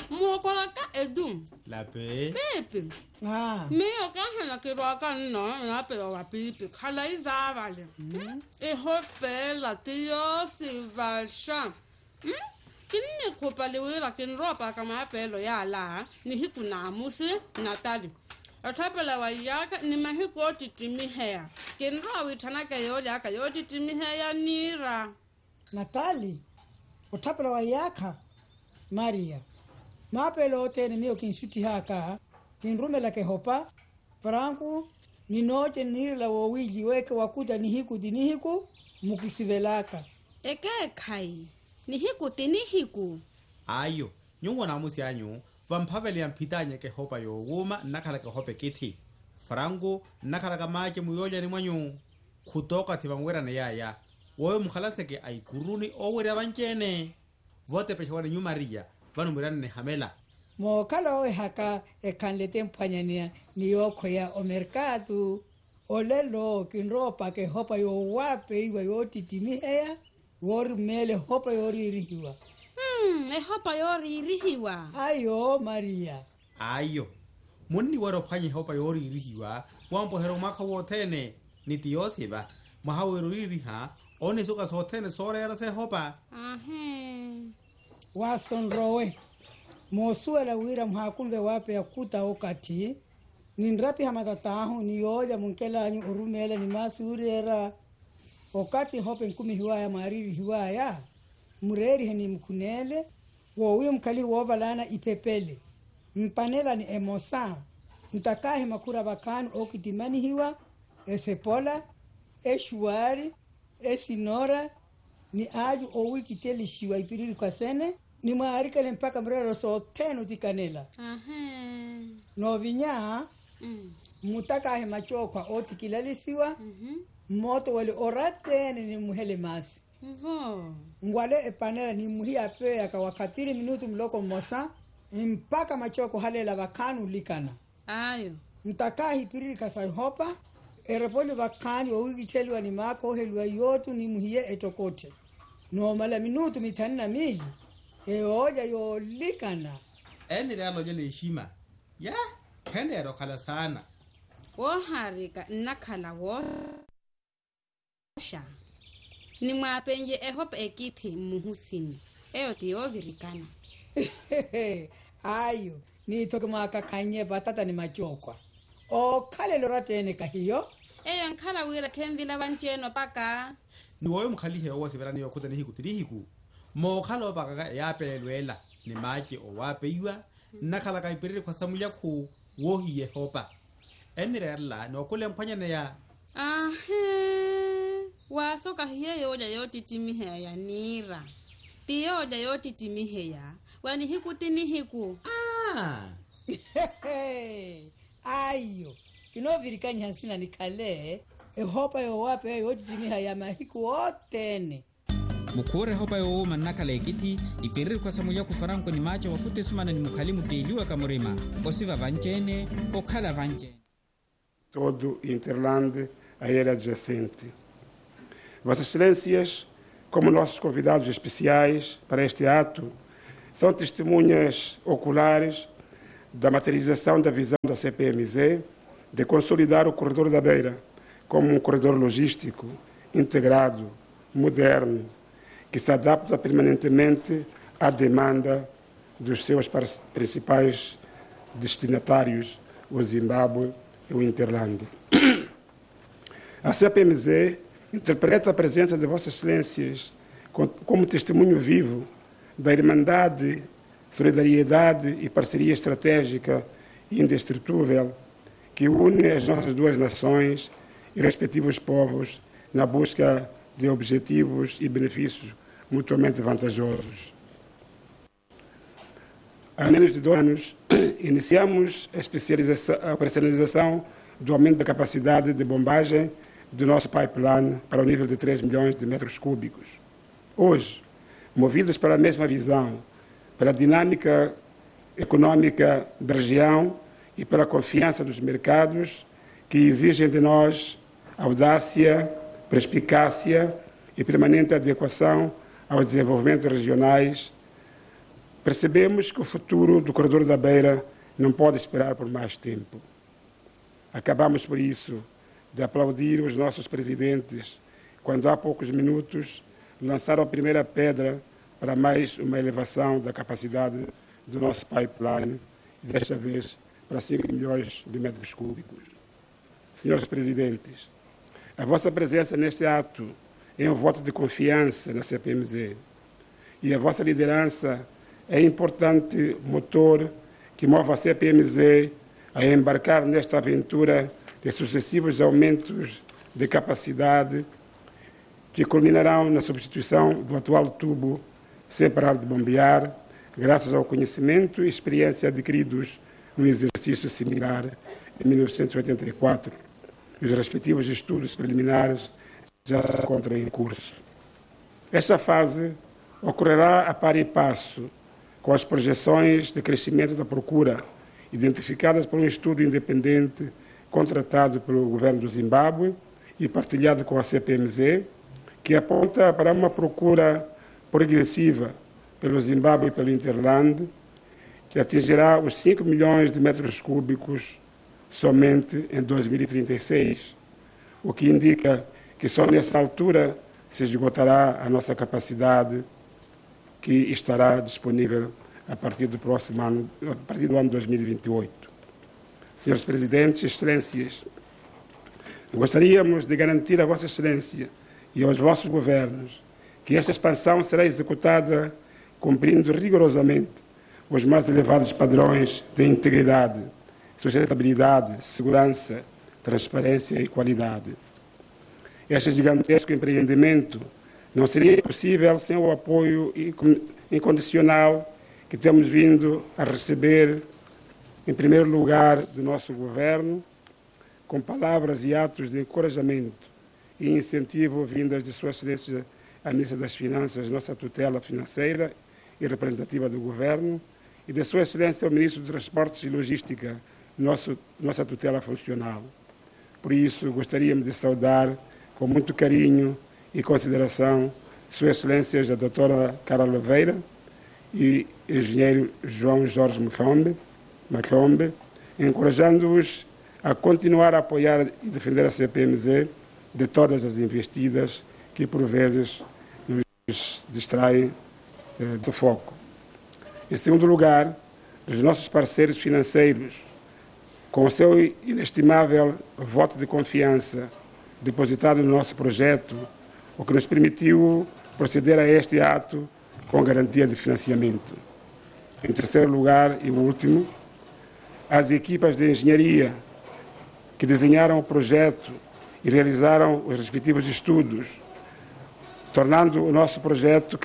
Mokola ka edum. La pe. Pepe. Me o ka hana ke roka no na pero wa pipi. Khala izavale. E hopela tio sivasha. Kini kopa lewela kin ropa kama pelo ya la ni hiku na musi natali. Atapela wa yaka ni mahiku titimi hea. Kin ro witana ka yo titimi hea nira. Natali. Utapela wa yaka Maria. Mapelo tene mio kinsuti haka. Kinrumela ke hopa. Franku ni noche nirla wo wiji weke wakuta ni hiku mukisivelaka. Eke kai. Ni hiku tini hiku. Ayo, nyungo na musi anyu, vampavele ya mpitanya ke hopa yo wuma nakala ke hope kiti. Farangu nakala ka maje muyoja ni mwanyu. Kutoka tivangwera na yaya. Woyo mkhalase ke aikuruni owere abanchene. Vote peshawane nyu Maria, vanu mirane ne hamela. Mokala owe haka ekanlete mpanyania ni yoko ya omerkatu. Olelo kinropa ke hopa yo wape iwa yo titimiheya. Wori mele hopa yori irihiwa. Hopa yori irihiwa. Ayo, Maria. Ayo. Muni waro panyi hopa yori irihiwa. Wampo hero maka wotene. Niti yosiba. Mahaweru iriha. Oni suka sotene sore yara se hopa. Wason rowe. Mosuela wira mhakumbe wape ya kuta okati. Ninrapi hamatatahu ni yoja munkela anyu urumele ni masuri era. Wakati hope nkumi hiwaya mariri hiwaya, mureri heni mkunele, wowe mkali wovalana ipepele. Mpanela ni emosa, mtakahe makura bakanu okitimani hiwa, esepola, eshuari, esinora, ni aju owi kiteli shiwa ipiriri kwa sene, ni maarikale mpaka mrero so tenu tikanela. No vinya, mutakahe machokwa oti kilalisiwa, moto wale orate ni muhele masi. Ngwale epanela ni muhia pe ka wakatiri minutu mloko mosa mpaka machoko halela bakanu likana. Ayo. Mtakahi piriri kasai hopa erepoli bakani wa wigiteli wa ni mako helwa yotu ni muhie etokote. No mala minutu mitanina mili oja yo likana. Eni realo jele ishima. Ya, kende ero kala sana. Harika nakala wo. Ni mwapenye ehope ekiti muhusini. Eyo tiyo virikana. Ayo, ni toke makakanye batata ni machokwa. O kale lorate ene kahiyo? Eyo nkala wira kendila bancheno paka. Ni woyo mkhalihe owa siverani yokuta ni hiku tiri hiku. Mo khalo baka ya pelwela ni maji owape iwa. Nakala kaipiriri kwa samu yaku wohi yehopa. Eni rela ni okule mpanya na ya. Wasoka hiye yoja yoti timihe ya nira. Tiyo yoja yoti timihe ya. Wani hiku tini hiku. Ayo. Kino virikani hansina ni kale. Hopa yo wape yoti timihe ya mahiku otene. Mukure hopa yo manakala ekiti ipiriri kwa samu yaku faranko ni macho wakute sumana ni mukalimu deliwa kamurima. Osiva vanchene, okala vanchene. Todo Interland a ele adjacente. Vossas Excelências, como nossos convidados especiais para este ato, são testemunhas oculares da materialização da visão da CPMZ de consolidar o Corredor da Beira como um corredor logístico, integrado, moderno, que se adapta permanentemente à demanda dos seus principais destinatários, o Zimbábue e o Interland. A CPMZ interpreta a presença de Vossas Excelências como testemunho vivo da irmandade, solidariedade e parceria estratégica e indestrutível que une as nossas duas nações e respectivos povos na busca de objetivos e benefícios mutuamente vantajosos. Há menos de 2 anos, iniciamos a operacionalização do aumento da capacidade de bombagem do nosso pipeline para o nível de 3 milhões de metros cúbicos. Hoje, movidos pela mesma visão, pela dinâmica econômica da região e pela confiança dos mercados, que exigem de nós audácia, perspicácia e permanente adequação aos desenvolvimentos regionais, Percebemos que o futuro do corredor da Beira não pode esperar por mais tempo. Acabamos, por isso, de aplaudir os nossos presidentes quando há poucos minutos lançaram a primeira pedra para mais uma elevação da capacidade do nosso pipeline, desta vez para 5 milhões de metros cúbicos. Senhores presidentes, a vossa presença neste ato é um voto de confiança na CPMZ e a vossa liderança é importante motor que move a CPMZ a embarcar nesta aventura de sucessivos aumentos de capacidade que culminarão na substituição do atual tubo sem parar de bombear, graças ao conhecimento e experiência adquiridos num exercício similar em 1984. Os respectivos estudos preliminares já se encontram em curso. Esta fase ocorrerá a par e passo com as projeções de crescimento da procura identificadas por um estudo independente contratado pelo governo do Zimbábue e partilhado com a CPMZ, que aponta para uma procura progressiva pelo Zimbábue e pelo Interland, que atingirá os 5 milhões de metros cúbicos somente em 2036, o que indica que só nessa altura se esgotará a nossa capacidade, que estará disponível a partir do próximo ano, a partir do ano 2028. Senhores Presidentes, Excelências, gostaríamos de garantir a Vossa Excelência e aos vossos governos que esta expansão será executada cumprindo rigorosamente os mais elevados padrões de integridade, sustentabilidade, segurança, transparência e qualidade. Este gigantesco empreendimento não seria possível sem o apoio incondicional que temos vindo a receber, em primeiro lugar, do nosso governo, com palavras e atos de encorajamento e incentivo vindas de Sua Excelência a Ministra das Finanças, nossa tutela financeira e representativa do governo, e de Sua Excelência o Ministro dos Transportes e Logística, nossa tutela funcional. Por isso, gostaríamos de saudar com muito carinho e consideração Sua Excelência a doutora Carla Oliveira e engenheiro João Jorge Mafombe, encorajando-os a continuar a apoiar e defender a CPMZ de todas as investidas que, por vezes, nos distraem do foco. Em segundo lugar, os nossos parceiros financeiros, com o seu inestimável voto de confiança depositado no nosso projeto, o que nos permitiu proceder a este ato com garantia de financiamento. Em terceiro lugar e último, as equipas de engenharia que desenharam o projeto e realizaram os respectivos estudos, tornando o nosso projeto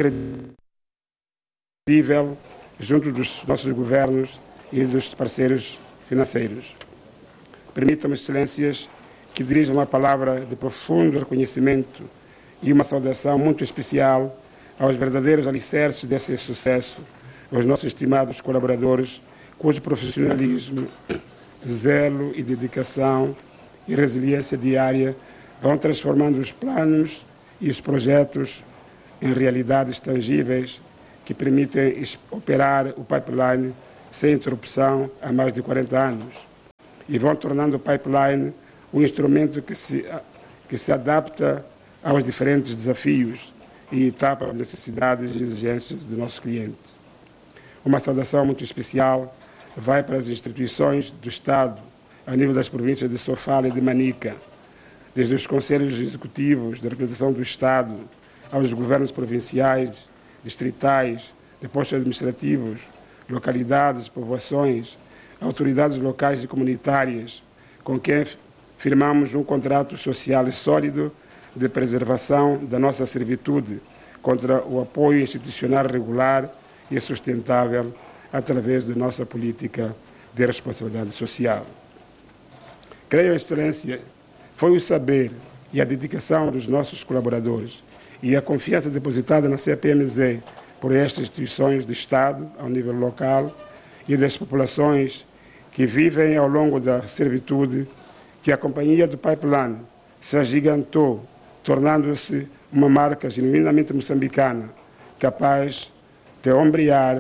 credível junto dos nossos governos e dos parceiros financeiros. Permitam-me, Excelências, que dirija uma palavra de profundo reconhecimento e uma saudação muito especial aos verdadeiros alicerces desse sucesso, aos nossos estimados colaboradores, cujo profissionalismo, zelo e dedicação e resiliência diária vão transformando os planos e os projetos em realidades tangíveis que permitem operar o pipeline sem interrupção há mais de 40 anos e vão tornando o pipeline um instrumento que se adapta aos diferentes desafios e etapas de necessidades e exigências do nosso cliente. Uma saudação muito especial vai para as instituições do Estado, a nível das províncias de Sofala e de Manica, desde os conselhos executivos da representação do Estado aos governos provinciais, distritais, de postos administrativos, localidades, povoações, autoridades locais e comunitárias, com quem firmamos um contrato social e sólido de preservação da nossa servitude contra o apoio institucional regular e sustentável através da nossa política de responsabilidade social. Creio, Excelência, foi o saber e a dedicação dos nossos colaboradores e a confiança depositada na CPMZ por estas instituições de Estado, ao nível local, e das populações que vivem ao longo da servitude, que a Companhia do Pipeline se agigantou, tornando-se uma marca genuinamente moçambicana, capaz de ombrear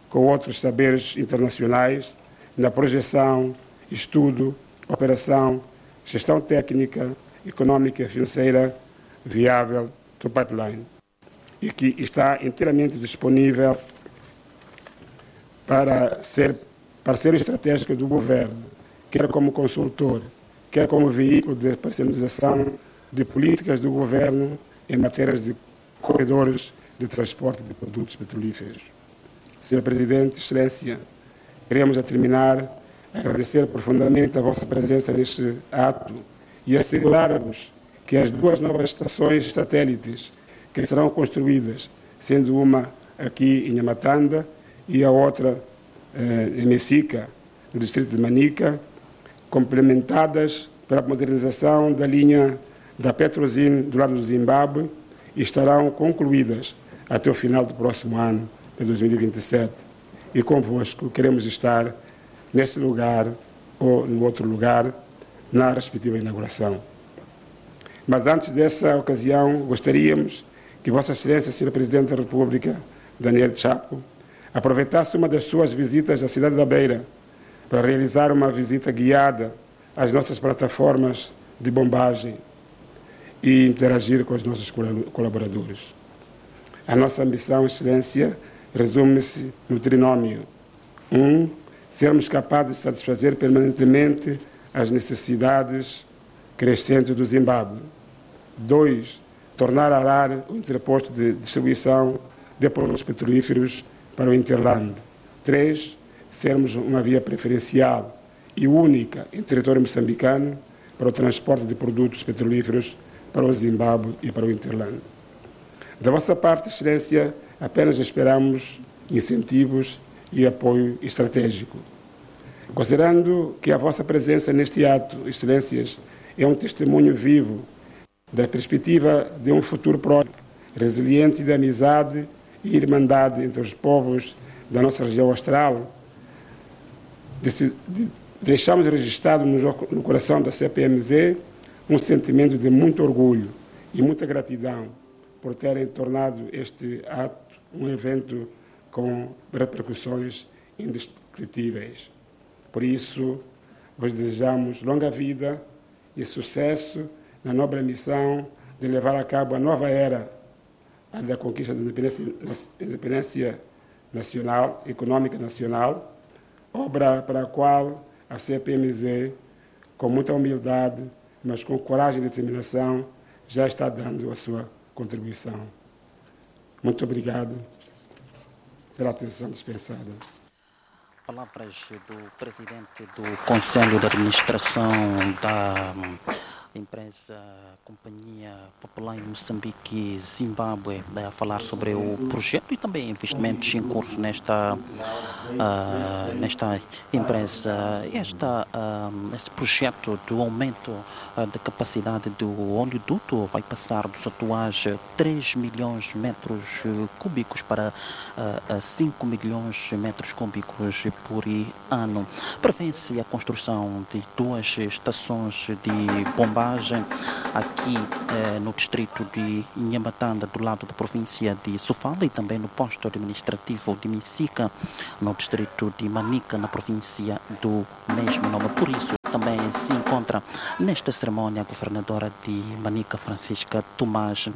com outros saberes internacionais na projeção, estudo, operação, gestão técnica, econômica e financeira viável do pipeline e que está inteiramente disponível para ser parceiro estratégico do governo, quer como consultor, quer como veículo de personalização de políticas do governo em matérias de corredores de transporte de produtos petrolíferos. Senhor Presidente, Excelência, queremos a terminar agradecer profundamente a vossa presença neste ato e assegurar-vos que as 2 novas estações satélites que serão construídas, sendo uma aqui em Nhamatanda e a outra em Messica, no distrito de Manica, complementadas pela modernização da linha da Petrozin do lado do Zimbábue, estarão concluídas até o final do próximo ano, de 2027. E convosco queremos estar neste lugar ou no outro lugar, na respectiva inauguração. Mas antes dessa ocasião, gostaríamos que Vossa Excelência, Sr. Presidente da República, Daniel Chapo, aproveitasse uma das suas visitas à cidade da Beira para realizar uma visita guiada às nossas plataformas de bombagem e interagir com os nossos colaboradores. A nossa ambição, Excelência, resume-se no trinômio. 1. Sermos capazes de satisfazer permanentemente as necessidades crescentes do Zimbábue. 2. Tornar a Harare o entreposto de distribuição de produtos petrolíferos para o Interland. 3. Sermos uma via preferencial e única em território moçambicano para o transporte de produtos petrolíferos para o Zimbábue e para o Interland. Da vossa parte, Excelência, apenas esperamos incentivos e apoio estratégico. Considerando que a vossa presença neste ato, Excelências, é um testemunho vivo da perspectiva de um futuro próximo, resiliente de amizade e irmandade entre os povos da nossa região austral, deixamos registrado no coração da CPMZ um sentimento de muito orgulho e muita gratidão por terem tornado este ato um evento com repercussões indescritíveis. Por isso, vos desejamos longa vida e sucesso na nobre missão de levar a cabo a nova era da conquista da independência nacional, econômica nacional, obra para a qual a CPMZ, com muita humildade, mas com coragem e determinação, já está dando a sua contribuição. Muito obrigado pela atenção dispensada. Palavras do presidente do Conselho de Administração da empresa Companhia Popular em Moçambique, Zimbábue, a falar sobre o projeto e também investimentos em curso nesta empresa. Este projeto do aumento da capacidade do oleoduto vai passar dos atuais 3 milhões de metros cúbicos para 5 milhões de metros cúbicos por ano. Prevê-se a construção de 2 estações de bombagem aqui no distrito de Nhamatanda, do lado da província de Sofala, e também no posto administrativo de Messica, no distrito de Manica, na província do mesmo nome. Por isso, também se encontra nesta cerimônia a governadora de Manica, Francisca Tomás.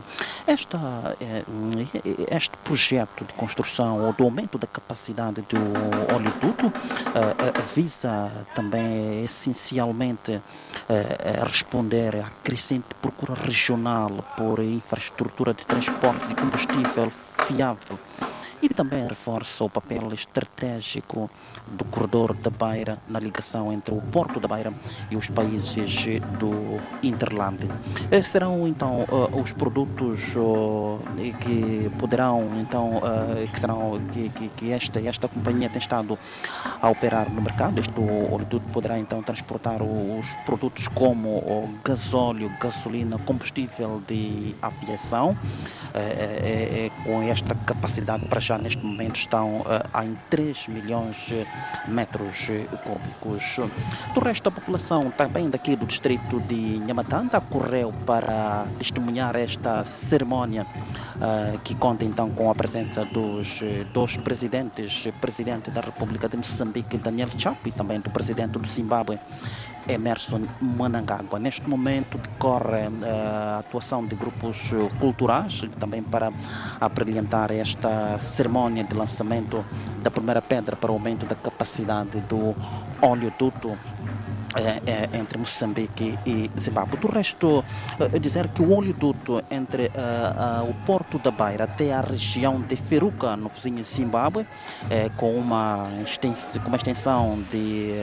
Este projeto de construção ou do aumento da capacidade do oleoduto visa também essencialmente responder à crescente procura regional por infraestrutura de transporte de combustível fiável. E também reforça o papel estratégico do corredor da Beira na ligação entre o Porto da Beira e os países do Interland. Serão então os produtos que poderão então que esta companhia tem estado a operar no mercado. Este oleoduto poderá então transportar os produtos como o gasóleo, gasolina, combustível de aviação com esta capacidade para já já neste momento estão em 3 milhões de metros cúbicos. Do resto, a população também daqui do distrito de Nhamatanda correu para testemunhar esta cerimónia que conta então com a presença dos dois presidentes, presidente da República de Moçambique, Daniel Chapo, e também do presidente do Zimbábue, Emmerson Mnangagwa. Neste momento decorre a atuação de grupos culturais também para abrilhantar esta cerimónia de lançamento da primeira pedra para o aumento da capacidade do oleoduto entre Moçambique e Zimbábue. Do resto, dizer que o oleoduto entre o Porto da Beira até a região de Feruca, no vizinho Zimbábue, com uma extensão de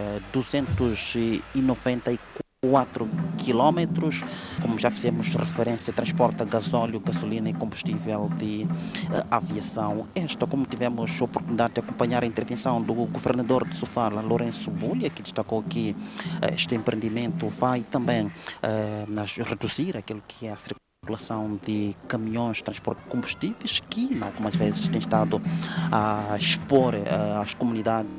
294 quilómetros, como já fizemos referência, transporta gasóleo, gasolina e combustível de aviação. Como tivemos a oportunidade de acompanhar a intervenção do governador de Sofala, Lourenço Bulha, que destacou que este empreendimento vai também reduzir aquilo que é a circulação de caminhões de transporte de combustíveis, que algumas vezes tem estado a expor as comunidades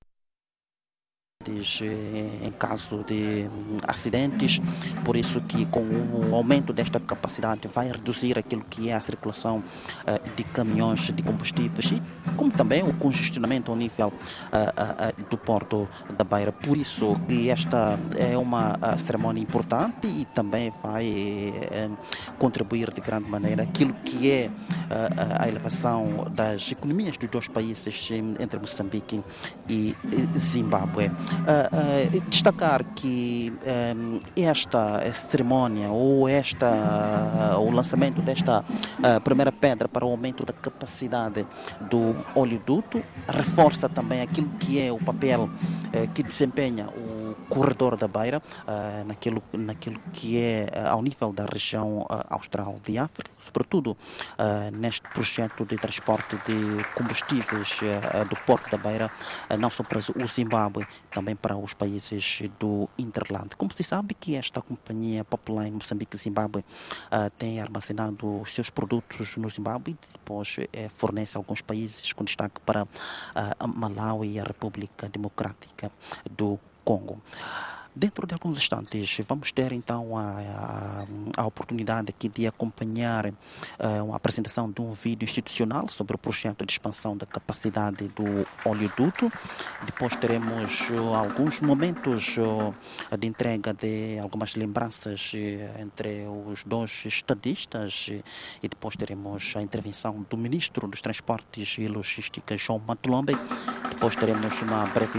em caso de acidentes, por isso que com o aumento desta capacidade vai reduzir aquilo que é a circulação de caminhões de combustíveis e como também o congestionamento ao nível do Porto da Beira. Por isso que esta é uma cerimónia importante e também vai contribuir de grande maneira aquilo que é a elevação das economias dos dois países entre Moçambique e Zimbábue. Destacar que esta cerimónia ou o lançamento desta primeira pedra para o aumento da capacidade do oleoduto reforça também aquilo que é o papel que desempenha o corredor da Beira naquilo que é ao nível da região austral de África, sobretudo neste projeto de transporte de combustíveis do Porto da Beira, não só para o Zimbábue, também para os países do Interland. Como se sabe que esta companhia Pipeline Moçambique e Zimbábue tem armazenado os seus produtos no Zimbábue e depois fornece a alguns países, com destaque para Malawi e a República Democrática do Congo. Dentro de alguns instantes vamos ter então a oportunidade aqui de acompanhar uma apresentação de um vídeo institucional sobre o projeto de expansão da capacidade do oleoduto. Depois teremos alguns momentos de entrega de algumas lembranças entre os dois estadistas e depois teremos a intervenção do Ministro dos Transportes e Logística, João Matulombe. Depois teremos um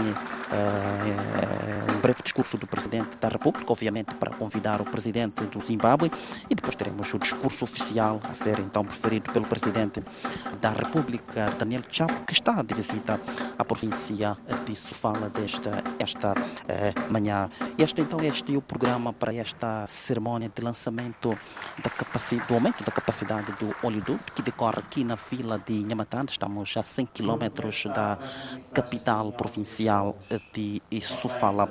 breve discurso do Presidente da República, obviamente para convidar o Presidente do Zimbábue, e depois teremos o discurso oficial a ser então proferido pelo Presidente da República, Daniel Chapo, que está de visita à província de Sofala esta manhã. Este é o programa para esta cerimónia de lançamento do aumento da capacidade do oleoduto, que decorre aqui na vila de Nhamatanda. Estamos a 100 quilómetros da capital provincial de Sofala.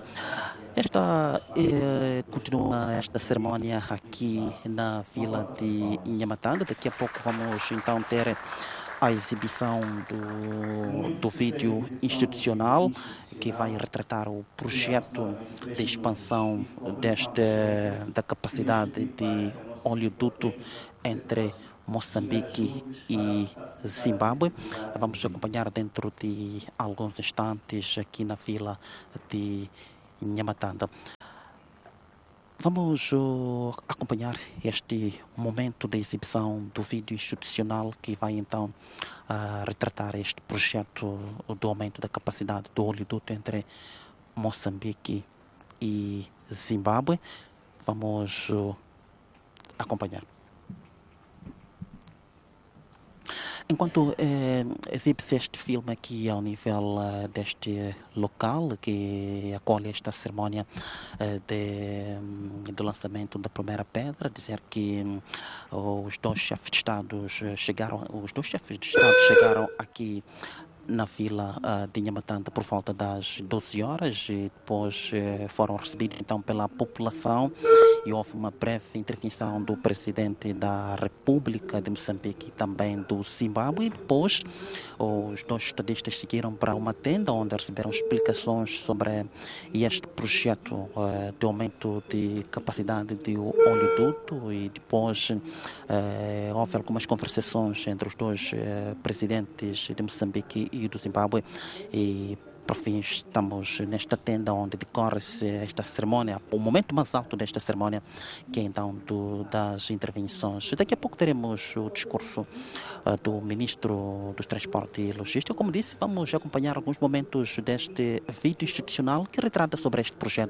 Continua esta cerimónia aqui na vila de Nhamatanda. Daqui a pouco vamos então ter a exibição do vídeo institucional que vai retratar o projeto de expansão da capacidade de oleoduto entre Moçambique e Zimbábue. Vamos acompanhar dentro de alguns instantes aqui na vila de Nhamatanda. Vamos acompanhar este momento de exibição do vídeo institucional que vai então retratar este projeto do aumento da capacidade do oleoduto entre Moçambique e Zimbábue. Vamos acompanhar. Enquanto exibe-se este filme aqui ao nível deste local que acolhe esta cerimónia do lançamento da primeira pedra, dizer que os dois chefes de Estado chegaram aqui na vila de Inhamatanda por volta das 12 horas e depois foram recebidos então pela população e houve uma breve intervenção do presidente da República de Moçambique e também do Zimbábue. E depois os dois estadistas seguiram para uma tenda onde receberam explicações sobre este projeto de aumento de capacidade de oleoduto e depois houve algumas conversações entre os dois presidentes de Moçambique e do Zimbábue e por fim estamos nesta tenda onde decorre-se esta cerimônia, o momento mais alto desta cerimônia, que é então das intervenções. Daqui a pouco teremos o discurso do Ministro dos Transportes e Logística. Como disse, vamos acompanhar alguns momentos deste vídeo institucional que retrata sobre este projeto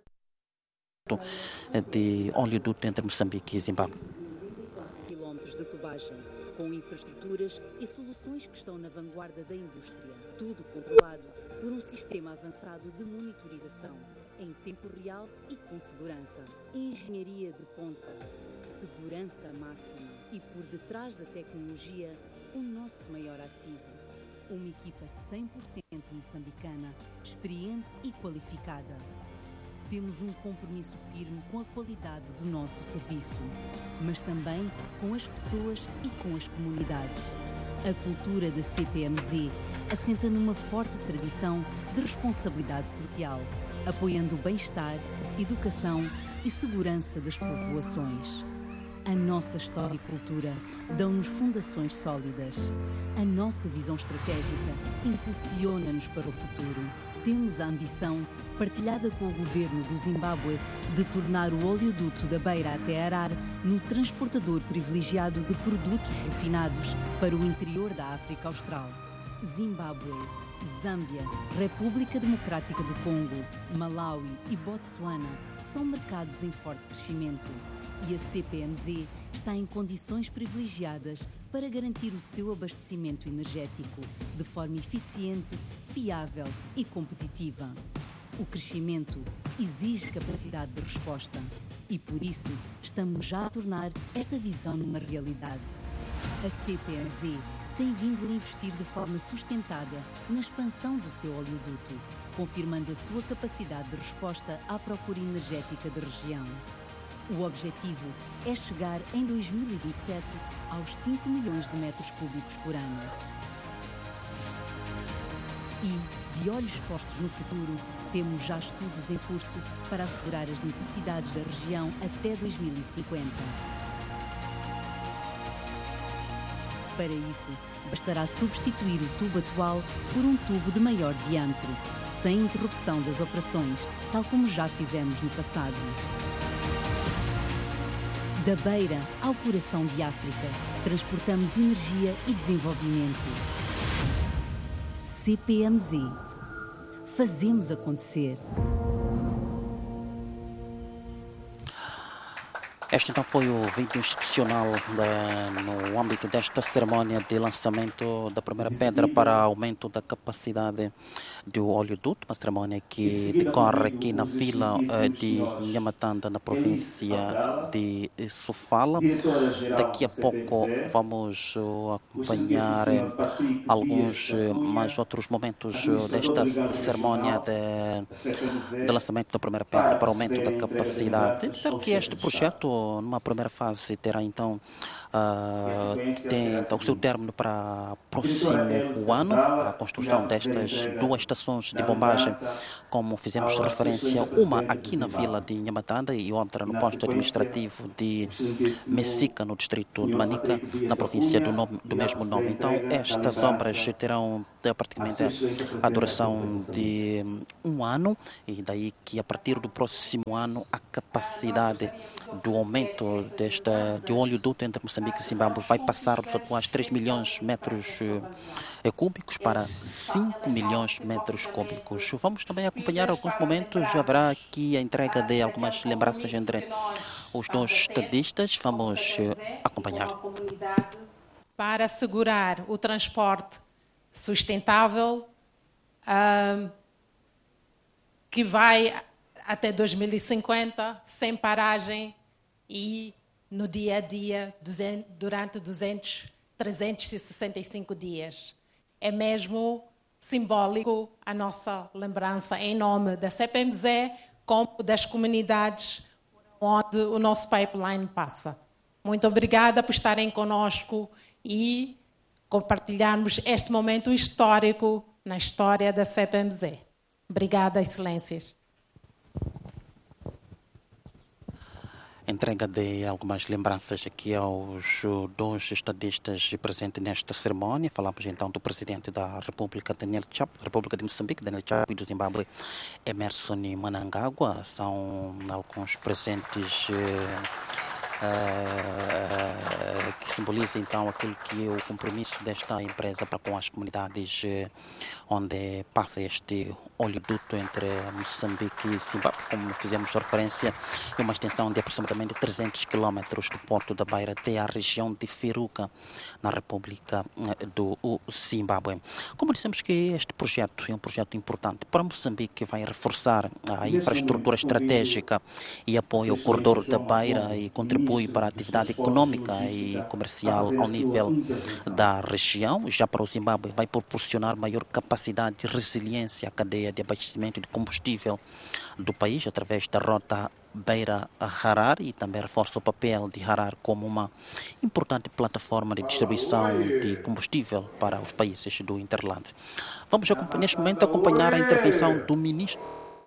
de oleoduto entre Moçambique e Zimbábue. Quilómetros de tubagem, com infraestruturas e soluções que estão na vanguarda da indústria. Tudo controlado por um sistema avançado de monitorização, em tempo real e com segurança. Engenharia de ponta, segurança máxima e por detrás da tecnologia, o nosso maior ativo. Uma equipa 100% moçambicana, experiente e qualificada. Temos um compromisso firme com a qualidade do nosso serviço, mas também com as pessoas e com as comunidades. A cultura da CPMZ assenta numa forte tradição de responsabilidade social, apoiando o bem-estar, educação e segurança das povoações. A nossa história e cultura dão-nos fundações sólidas. A nossa visão estratégica impulsiona-nos para o futuro. Temos a ambição, partilhada com o governo do Zimbábue, de tornar o oleoduto da Beira até Harar no transportador privilegiado de produtos refinados para o interior da África Austral. Zimbábue, Zâmbia, República Democrática do Congo, Malawi e Botsuana são mercados em forte crescimento e a CPMZ está em condições privilegiadas para garantir o seu abastecimento energético de forma eficiente, fiável e competitiva. O crescimento exige capacidade de resposta e, por isso, estamos já a tornar esta visão numa realidade. A CPMZ tem vindo a investir de forma sustentada na expansão do seu oleoduto, confirmando a sua capacidade de resposta à procura energética da região. O objetivo é chegar em 2027 aos 5 milhões de metros cúbicos por ano. E, de olhos postos no futuro, temos já estudos em curso para assegurar as necessidades da região até 2050. Para isso, bastará substituir o tubo atual por um tubo de maior diâmetro, sem interrupção das operações, tal como já fizemos no passado. Da Beira ao coração de África, transportamos energia e desenvolvimento. CPMZ. Fazemos acontecer. Este então foi o vídeo institucional no âmbito desta cerimônia de lançamento da primeira pedra para aumento da capacidade do oleoduto, uma cerimônia que decorre aqui na vila de Inhamatanda, na província de Sofala. Daqui a pouco vamos acompanhar alguns mais outros momentos desta cerimônia de lançamento da primeira pedra para aumento da capacidade. Dizer que este projeto numa primeira fase terá então o seu término para próximo ano, a construção destas duas estações de bombagem, como fizemos referência, uma aqui na vila de Inhamatanda e outra no posto administrativo de Messica, no distrito de Manica, na província do mesmo nome. Então estas obras terão praticamente a duração de um ano e daí que a partir do próximo ano a capacidade do aumento de oleoduto entre Moçambique e Zimbábue vai passar dos atuais 3 milhões de metros cúbicos para 5 milhões de metros cúbicos. Vamos também acompanhar alguns momentos, haverá aqui a entrega de algumas lembranças entre os dois estadistas. Vamos acompanhar. Para assegurar o transporte sustentável que vai até 2050, sem paragem e no dia a dia, durante 365 dias. é mesmo simbólico a nossa lembrança em nome da CPMZ, como das comunidades onde o nosso pipeline passa. Muito obrigada por estarem conosco e compartilharmos este momento histórico na história da CPMZ. Obrigada, Excelências. Entrega de algumas lembranças aqui aos dois estadistas presentes nesta cerimônia. Falamos então do presidente da República, Daniel Chapo, da República de Moçambique, Daniel Chapo, e do Zimbábue, Emmerson Mnangagwa. São alguns presentes que simboliza então aquilo que é o compromisso desta empresa para com as comunidades onde passa este oleoduto entre Moçambique e Zimbábue. Como fizemos referência, é uma extensão de aproximadamente 300 quilômetros do Porto da Beira até a região de Feruca, na República do Zimbábue. Como dissemos que este projeto é um projeto importante para Moçambique, que vai reforçar a infraestrutura estratégica e apoio ao corredor da Beira e contribui para a atividade econômica e comercial ao nível da região. Já para o Zimbábue, vai proporcionar maior capacidade de resiliência à cadeia de abastecimento de combustível do país através da rota Beira-Harare, e também reforça o papel de Harare como uma importante plataforma de distribuição de combustível para os países do Interland. Vamos neste momento acompanhar a intervenção do ministro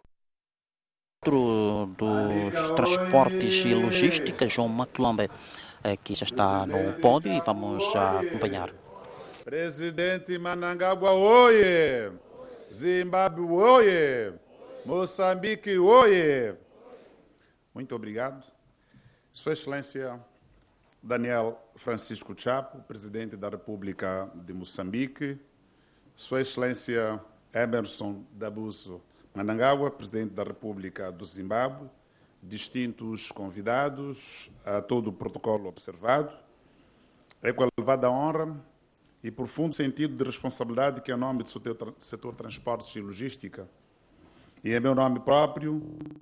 dos Transportes e Logística, João Matulombe, que já está no pódio, e vamos acompanhar. Presidente Mnangagwa, oie! Zimbábue, oie! Moçambique, oie! Muito obrigado. Sua Excelência Daniel Francisco Chapo, Presidente da República de Moçambique, Sua Excelência Emmerson Dambuso Mnangagwa, Presidente da República do Zimbábue, distintos convidados, a todo o protocolo observado, é com elevada honra e profundo sentido de responsabilidade que, em nome do setor de transportes e logística, e em meu nome próprio,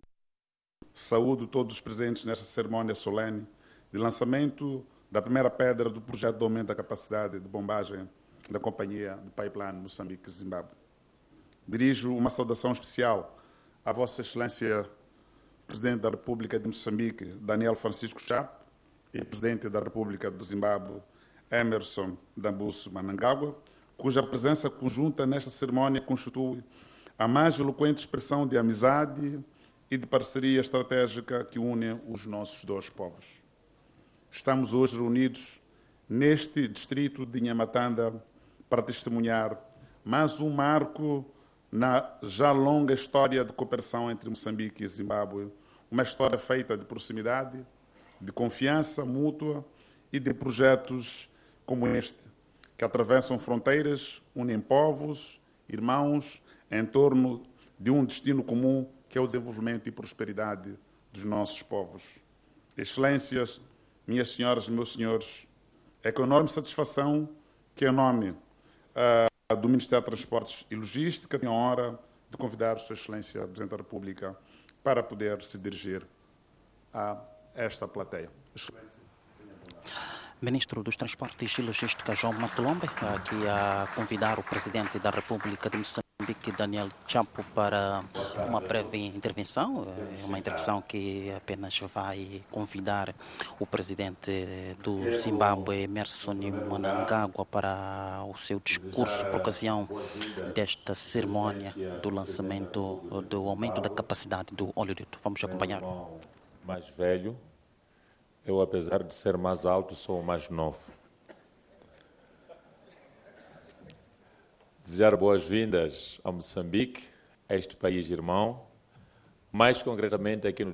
saúdo todos os presentes nesta cerimônia solene de lançamento da primeira pedra do projeto de aumento da capacidade de bombagem da Companhia de Pipeline Moçambique-Zimbábue. Dirijo uma saudação especial à Vossa Excelência Presidente da República de Moçambique, Daniel Francisco Chapo, e Presidente da República do Zimbábue, Emmerson Dambuso Mnangagwa, cuja presença conjunta nesta cerimônia constitui a mais eloquente expressão de amizade e de parceria estratégica que une os nossos dois povos. Estamos hoje reunidos neste distrito de Nhamatanda para testemunhar mais um marco na já longa história de cooperação entre Moçambique e Zimbábue, uma história feita de proximidade, de confiança mútua e de projetos como este, que atravessam fronteiras, unem povos, irmãos, em torno de um destino comum, que é o desenvolvimento e prosperidade dos nossos povos. Excelências, minhas senhoras e meus senhores, é com enorme satisfação que, em nome do Ministério de Transportes e Logística, tenho a honra de convidar Sua Excelência Presidente da República para poder se dirigir a esta plateia. Excelência. Ministro dos Transportes e Logística, João Matulombe, aqui a convidar o Presidente da República de Moçambique, Daniel Chapo, para uma breve intervenção. É uma intervenção que apenas vai convidar o Presidente do Zimbábue, Emmerson Mnangagwa, para o seu discurso por ocasião desta cerimônia do lançamento do aumento da capacidade do oleoduto. Vamos acompanhar. Mais velho. Eu, apesar de ser mais alto, sou o mais novo. Desejar boas-vindas a Moçambique, a este país irmão, mais concretamente aqui no